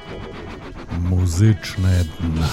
Muzyczne dna.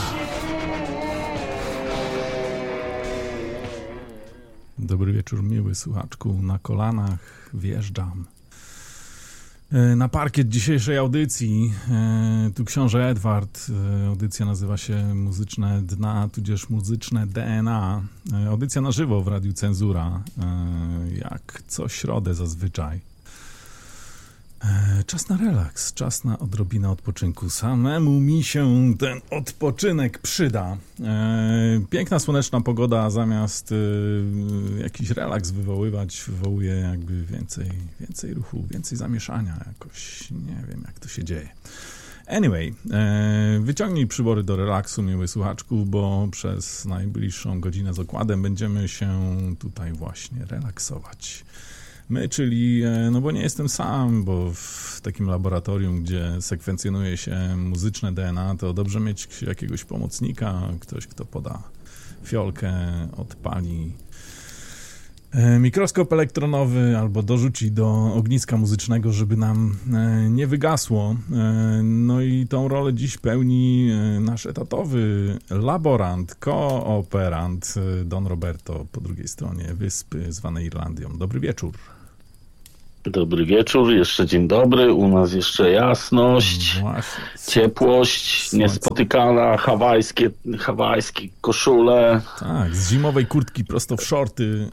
Dobry wieczór, miły słuchaczku. Na kolanach wjeżdżam na parkiet dzisiejszej audycji. Tu książę Edward. Audycja nazywa się Muzyczne Dna, tudzież Muzyczne DNA. Audycja na żywo w Radiu Cenzura, jak co środę zazwyczaj. Czas na relaks, czas na odrobinę odpoczynku. Samemu mi się ten odpoczynek przyda. Piękna, słoneczna pogoda zamiast jakiś relaks wywołuje jakby więcej ruchu, więcej zamieszania jakoś. Nie wiem, jak to się dzieje. Anyway, wyciągnij przybory do relaksu, miły słuchaczku, bo przez najbliższą godzinę z okładem będziemy się tutaj właśnie relaksować. My, czyli, no bo nie jestem sam, bo w takim laboratorium, gdzie sekwencjonuje się muzyczne DNA, to dobrze mieć jakiegoś pomocnika, ktoś, kto poda fiolkę, odpali mikroskop elektronowy albo dorzuci do ogniska muzycznego, żeby nam nie wygasło. No i tą rolę dziś pełni nasz etatowy laborant, kooperant Don Roberto po drugiej stronie wyspy zwanej Irlandią. Dobry wieczór. Dobry wieczór, jeszcze dzień dobry, u nas jeszcze jasność, Właśnie. ciepłość niespotykana, hawajskie koszule. Tak, z zimowej kurtki prosto w szorty.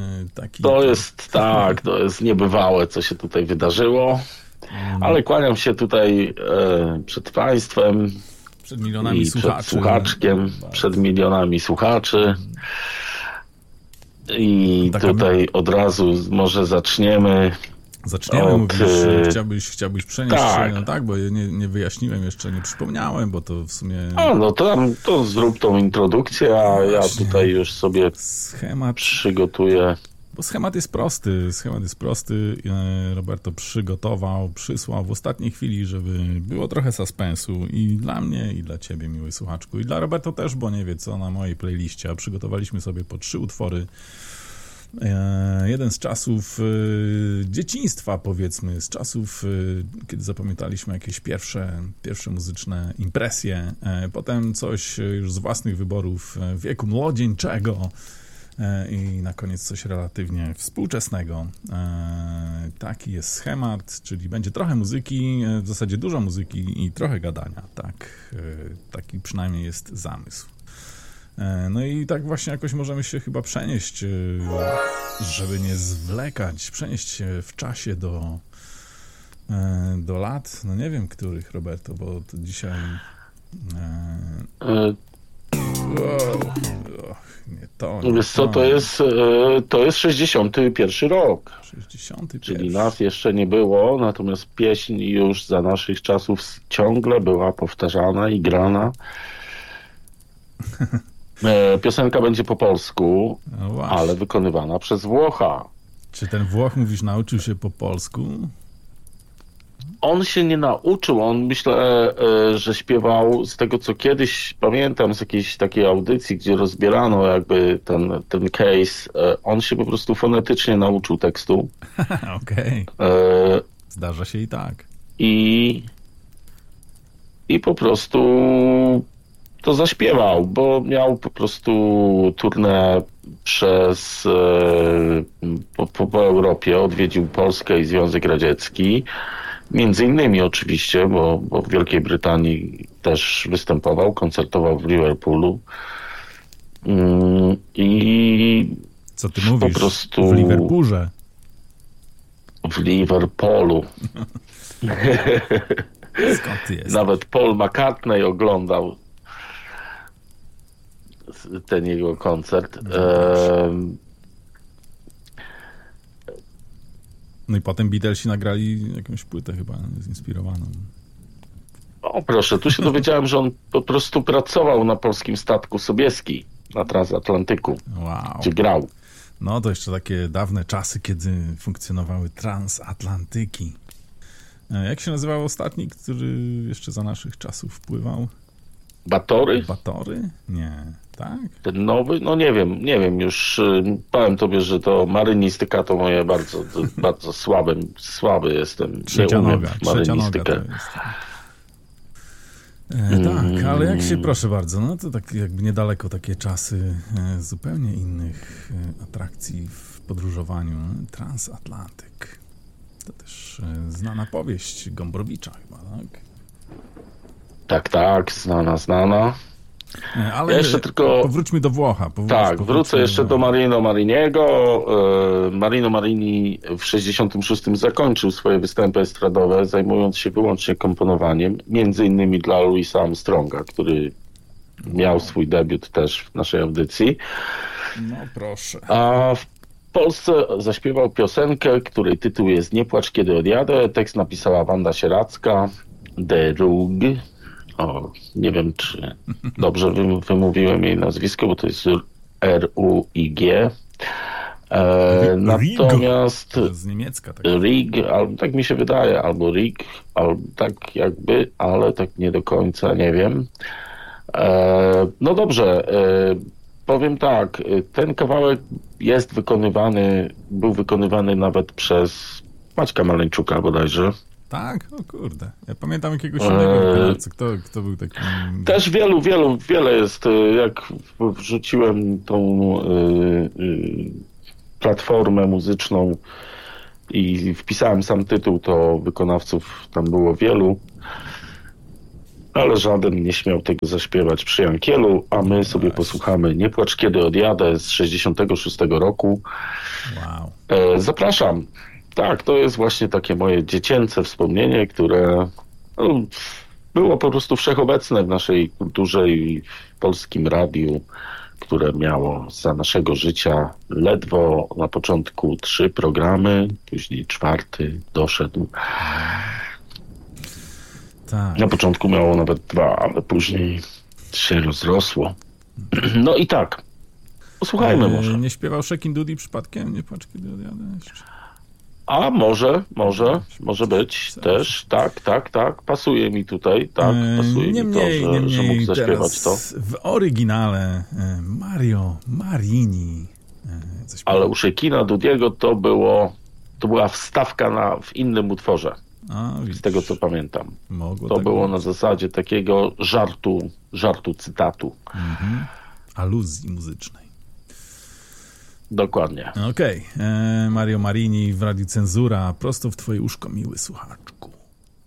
To jest niebywałe, co się tutaj wydarzyło, ale kłaniam się tutaj przed państwem, przed milionami słuchaczy. Przed słuchaczkiem, przed milionami słuchaczy. I tutaj od razu może zaczniemy. Mówisz, chciałbyś przenieść się, no tak, bo nie wyjaśniłem jeszcze, nie przypomniałem, bo to w sumie... To zrób tą introdukcję, a ja tutaj już sobie przygotuję. Bo schemat jest prosty. Roberto przysłał w ostatniej chwili, żeby było trochę suspensu i dla mnie, i dla ciebie, miły słuchaczku, i dla Roberto też, bo nie wie co na mojej playliście, a przygotowaliśmy sobie po 3 utwory. Jeden z czasów dzieciństwa, powiedzmy, z czasów, kiedy zapamiętaliśmy jakieś pierwsze muzyczne impresje, potem coś już z własnych wyborów wieku młodzieńczego i na koniec coś relatywnie współczesnego. Taki jest schemat, czyli będzie trochę muzyki, w zasadzie dużo muzyki i trochę gadania. Taki przynajmniej jest zamysł. No i tak właśnie jakoś możemy się chyba przenieść, żeby nie zwlekać, przenieść się w czasie do lat, no nie wiem których, Roberto, bo to dzisiaj... Wiesz co, to jest 61 rok. 61. Czyli nas jeszcze nie było, natomiast pieśń już za naszych czasów ciągle była powtarzana i grana. Piosenka będzie po polsku, no ale wykonywana przez Włocha. Czy ten Włoch, mówisz, nauczył się po polsku? On się nie nauczył, on myślę, że śpiewał z tego, co kiedyś pamiętam z jakiejś takiej audycji, gdzie rozbierano jakby ten case. On się po prostu fonetycznie nauczył tekstu. Okej. Zdarza się i tak. I po prostu to zaśpiewał, bo miał po prostu turnę po Europie, odwiedził Polskę i Związek Radziecki. Między innymi oczywiście, bo w Wielkiej Brytanii też występował, koncertował w Liverpoolu. I co ty mówisz? Po prostu w Liverpoolze? W Liverpoolu. Skąd ty jesteś? Nawet Paul McCartney oglądał ten jego koncert. No i potem Beatlesi nagrali jakąś płytę chyba zinspirowaną. O proszę, tu się dowiedziałem, że on po prostu pracował na polskim statku Sobieski na transatlantyku, gdzie grał. No to jeszcze takie dawne czasy, kiedy funkcjonowały transatlantyki. Jak się nazywał ostatni, który jeszcze za naszych czasów wpływał? Batory? Nie, tak? Ten nowy? No nie wiem już. Powiem tobie, że to marynistyka to moje bardzo słaby jestem. Trzecia noga marynistykę. to jest. Tak, ale jak się, proszę bardzo, no to tak jakby niedaleko takie czasy zupełnie innych atrakcji w podróżowaniu. Transatlantyk. To też znana powieść Gombrowicza chyba, tak? Tak, znana. Ale ja jeszcze tylko... powróćmy do Włocha. Wrócę jeszcze do Marino Mariniego. Marino Marini w 66 zakończył swoje występy estradowe, zajmując się wyłącznie komponowaniem, między innymi dla Louisa Armstronga, który miał swój debiut też w naszej audycji. No proszę. A w Polsce zaśpiewał piosenkę, której tytuł jest Nie płacz, kiedy odjadę. Tekst napisała Wanda Sieracka, De Rug. Nie wiem, czy dobrze wymówiłem jej nazwisko, bo to jest R-U-I-G. Natomiast z niemiecka. Tak. Rig, albo tak mi się wydaje, albo Rig, albo tak jakby, ale tak nie do końca, nie wiem. No dobrze, powiem tak, ten kawałek był wykonywany nawet przez Maćka Maleńczuka bodajże. Tak? O kurde. Ja pamiętam jakiegoś innego wykonawcy. Kto był taki... Też wiele jest. Jak wrzuciłem tą platformę muzyczną i wpisałem sam tytuł, to wykonawców tam było wielu, ale żaden nie śmiał tego zaśpiewać przy Jankielu, a my sobie posłuchamy Nie płacz, kiedy odjadę z 66 roku. Wow. Zapraszam. Tak, to jest właśnie takie moje dziecięce wspomnienie, które było po prostu wszechobecne w naszej kulturze i w polskim radiu, które miało za naszego życia ledwo na początku 3 programy, później 4 doszedł. Tak. Na początku miało nawet 2, ale później się rozrosło. No i tak, posłuchajmy może. Nie śpiewał Shekin Dudi przypadkiem? Nie płacz, kiedy odjadę jeszcze. A może być też, tak, pasuje mi tutaj, pasuje niemniej, mi to, że mógł zaśpiewać to. W oryginale Mario Marini zaśpiewał. Ale u Shekina Dudiego to była wstawka w innym utworze, z tego co pamiętam. To tak było na zasadzie takiego żartu cytatu. Aluzji muzycznej. Dokładnie. Okej. Mario Marini w Radiu Cenzura, prosto w twoje uszko, miły słuchaczku.